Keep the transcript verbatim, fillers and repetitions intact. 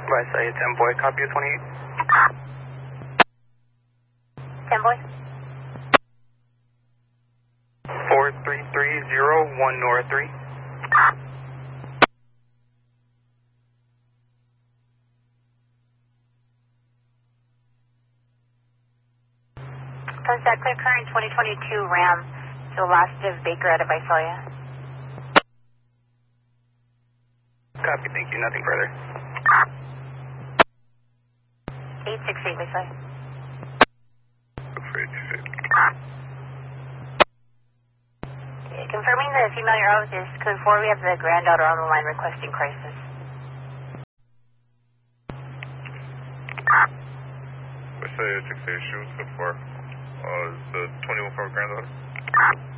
Right side, ten boy, copy of twenty-eight. ten boy. four three three zero one Nora three. Sunset clear current twenty twenty-two Ram to the last of Baker out of Visalia. Copy, thank you, nothing further. eight six eight Visalia. Confirming the female you're out is code four. We have the granddaughter on the line requesting crisis. Let's say six eight, she was code four. Uh, is the twenty-one for granddaughter?